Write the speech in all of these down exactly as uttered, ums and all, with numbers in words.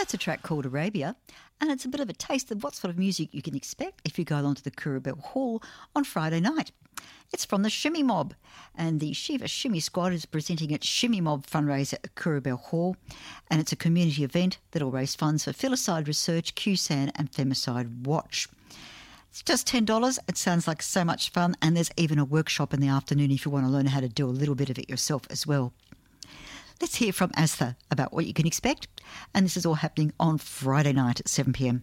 That's a track called Arabia, and it's a bit of a taste of what sort of music you can expect if you go along to the Kurrabell Hall on Friday night. It's from the Shimmy Mob, and the Shiva Shimmy Squad is presenting its Shimmy Mob fundraiser at Kurrabell Hall, and it's a community event that will raise funds for Filicide Research, Q S A N and Femicide Watch. It's just ten dollars. It sounds like so much fun, and there's even a workshop in the afternoon if you want to learn how to do a little bit of it yourself as well. Let's hear from Astha about what you can expect, and this is all happening on Friday night at seven p m.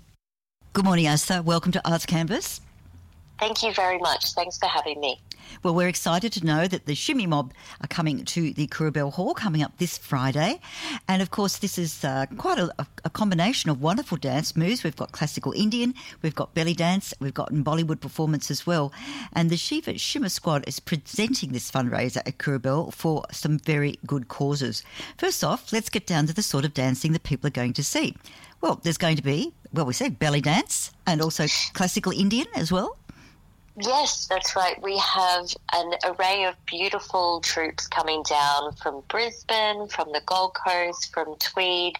Good morning, Astha. Welcome to Arts Canvas. Thank you very much. Thanks for having me. Well, we're excited to know that the Shimmy Mob are coming to the Kurrabell Hall coming up this Friday. And, of course, this is uh, quite a, a combination of wonderful dance moves. We've got classical Indian, we've got belly dance, we've got Bollywood performance as well. And the Shiva Shimmer Squad is presenting this fundraiser at Kurrabell for some very good causes. First off, let's get down to the sort of dancing that people are going to see. Well, there's going to be, well, we say belly dance and also classical Indian as well. Yes, that's right. We have an array of beautiful troupes coming down from Brisbane, from the Gold Coast, from Tweed.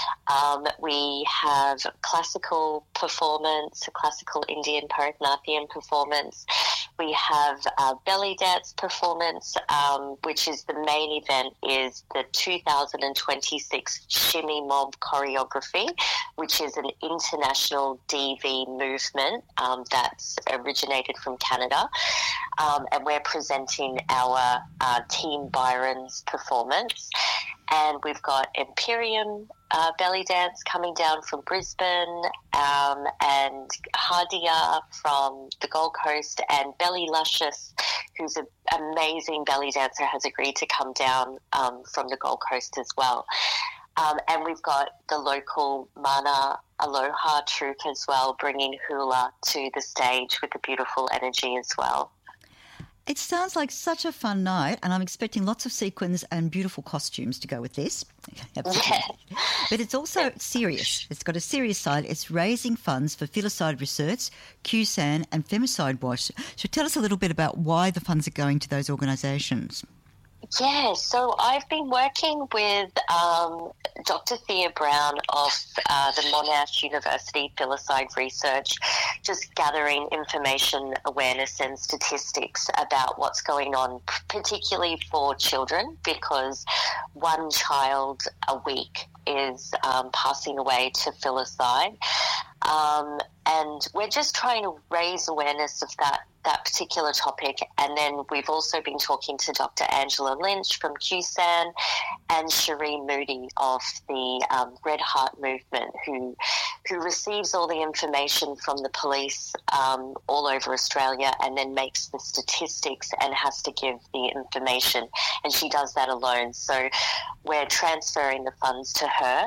Um, we have classical performance, a classical Indian Bharatanatyam performance. We have a belly dance performance, um, which is the main event, is the two thousand twenty-six Shimmy Mob choreography, which is an international D V movement um, that's originated from Canada. Um, and we're presenting our uh, Team Byron's performance. And we've got Imperium uh, belly dance coming down from Brisbane, um, and Hadia from the Gold Coast, and Belly Luscious, who's an amazing belly dancer, has agreed to come down um, from the Gold Coast as well. Um, and we've got the local Mana Aloha troupe as well, bringing hula to the stage with a beautiful energy as well. It sounds like such a fun night, and I'm expecting lots of sequins and beautiful costumes to go with this. Yeah. But it's also serious. It's got a serious side. It's raising funds for Filicide Research, Q S A N and Femicide Watch. So tell us a little bit about why the funds are going to those organisations. Yeah, so I've been working with um, Doctor Thea Brown of uh, the Monash University Filicide Research, just gathering information, awareness and statistics about what's going on, particularly for children, because one child a week is um, passing away to filicide. Um, and we're just trying to raise awareness of that that particular topic. And then we've also been talking to Doctor Angela Lynch from Q S A N and Cherie Moody of the um, Red Heart Movement, who who receives all the information from the police um, all over Australia and then makes the statistics and has to give the information. And she does that alone. So we're transferring the funds to her.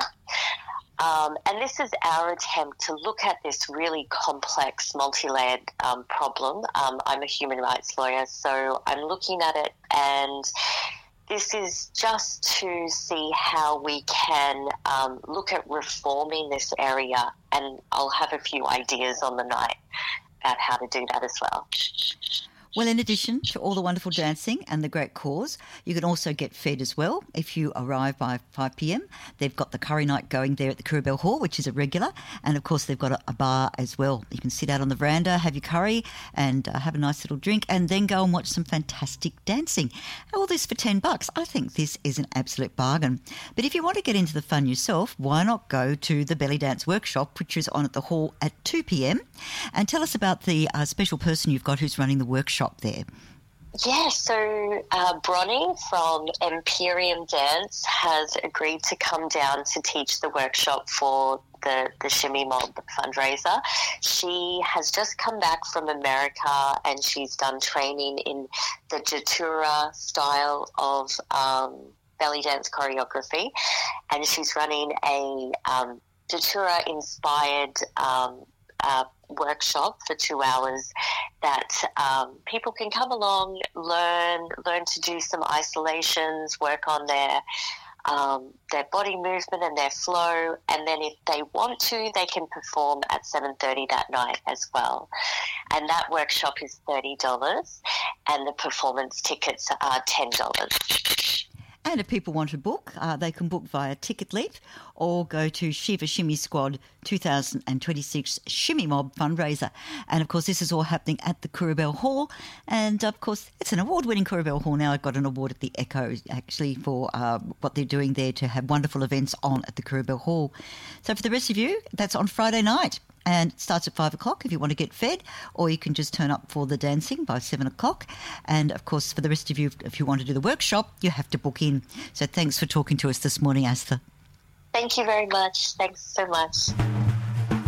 Um, and this is our attempt to look at this really complex, multi-layered um, problem. Um, I'm a human rights lawyer, so I'm looking at it, and this is just to see how we can um, look at reforming this area, and I'll have a few ideas on the night about how to do that as well. Well, in addition to all the wonderful dancing and the great cause, you can also get fed as well if you arrive by five p m. They've got the curry night going there at the Kurrabell Hall, which is a regular, and of course they've got a, a bar as well. You can sit out on the veranda, have your curry and uh, have a nice little drink, and then go and watch some fantastic dancing. All this for ten bucks. I think this is an absolute bargain. But if you want to get into the fun yourself, why not go to the belly dance workshop, which is on at the hall at two p m, and tell us about the uh, special person you've got who's running the workshop there. Yeah, so uh, Bronnie from Imperium Dance has agreed to come down to teach the workshop for the, the Shimmy Mob fundraiser. She has just come back from America, and she's done training in the Datura style of um, belly dance choreography, and she's running a um, Datura-inspired um, uh, workshop for two hours that um, people can come along, learn, learn to do some isolations, work on their um, their body movement and their flow, and then if they want to, they can perform at seven thirty that night as well. And that workshop is thirty dollars, and the performance tickets are ten dollars. And if people want to book, uh, they can book via TicketLeap or go to Shiva Shimmy Squad twenty twenty-six Shimmy Mob fundraiser. And, of course, this is all happening at the Coorabell Hall. And, of course, it's an award-winning Coorabell Hall now. I've got an award at the Echo, actually, for uh, what they're doing there to have wonderful events on at the Coorabell Hall. So for the rest of you, that's on Friday night. And it starts at five o'clock if you want to get fed, or you can just turn up for the dancing by seven o'clock. And, of course, for the rest of you, if you want to do the workshop, you have to book in. So thanks for talking to us this morning, Astha. Thank you very much. Thanks so much.